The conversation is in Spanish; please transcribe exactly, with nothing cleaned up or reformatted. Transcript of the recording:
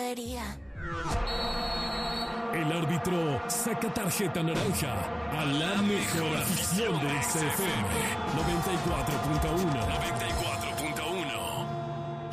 debería. El árbitro saca tarjeta naranja a la mejor afición de X F M noventa y cuatro